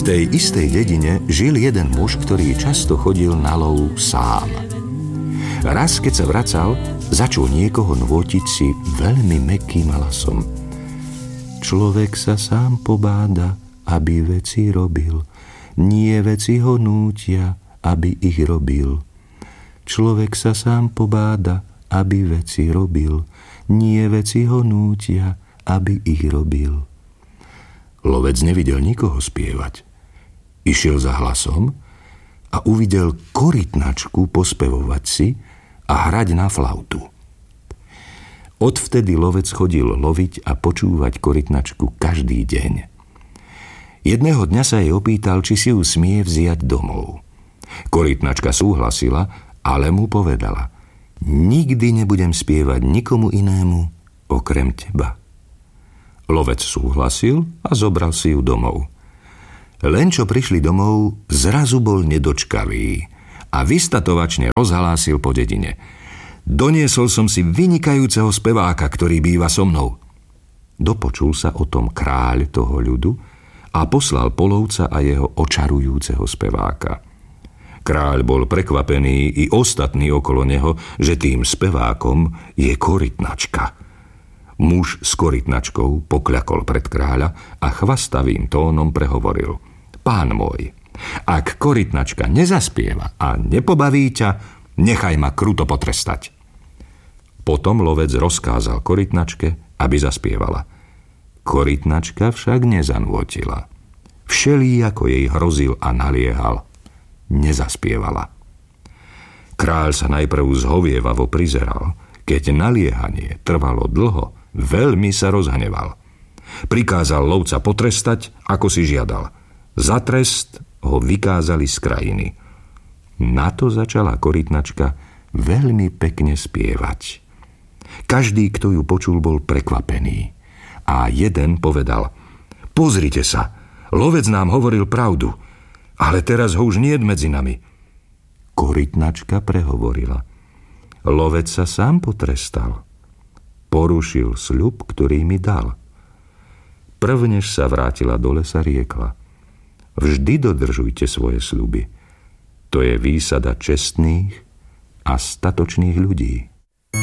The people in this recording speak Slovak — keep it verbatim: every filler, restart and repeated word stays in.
tej istej dedine žil jeden muž, ktorý často chodil na lov sám. Raz, keď sa vracal, začul niekoho nôtiť si veľmi mäkkým hlasom. Človek sa sám pobáda, aby veci robil, nie veci ho nútia, aby ich robil. Človek sa sám pobáda, aby veci robil, nie veci ho nútia, aby ich robil. Lovec nevidel nikoho spievať. Išiel za hlasom a uvidel korytnačku pospevovať si a hrať na flautu. Odvtedy lovec chodil loviť a počúvať korytnačku každý deň. Jedného dňa sa jej opýtal, či si ju smie vziať domov. Korytnačka súhlasila, ale mu povedala: nikdy nebudem spievať nikomu inému okrem teba. Lovec súhlasil a zobral si ju domov. Len čo prišli domov, zrazu bol nedočkavý a vystatovačne rozhlásil po dedine: doniesol som si vynikajúceho speváka, ktorý býva so mnou. Dopočul sa o tom kráľ toho ľudu a poslal polovca a jeho očarujúceho speváka. Kráľ bol prekvapený i ostatní okolo neho, že tým spevákom je korytnačka. Muž s korytnačkou pokľakol pred kráľa a chvastavým tónom prehovoril: pán môj, ak korytnačka nezaspieva a nepobaví ťa, nechaj ma kruto potrestať. Potom lovec rozkázal korytnačke, aby zaspievala. Korytnačka však nezanôtila. Všelijako jej hrozil a naliehal. Nezaspievala. Kráľ sa najprv zhovievavo prizeral. Keď naliehanie trvalo dlho, veľmi sa rozhneval. Prikázal lovca potrestať, ako si žiadal. Za trest ho vykázali z krajiny. Na to začala korytnačka veľmi pekne spievať. Každý, kto ju počul, bol prekvapený. A jeden povedal: pozrite sa, lovec nám hovoril pravdu, ale teraz ho už niet medzi nami. Korytnačka prehovorila: lovec sa sám potrestal. Porušil sľub, ktorý mi dal. Prvnež sa vrátila do lesa, riekla: vždy dodržujte svoje sľuby. To je výsada čestných a statočných ľudí.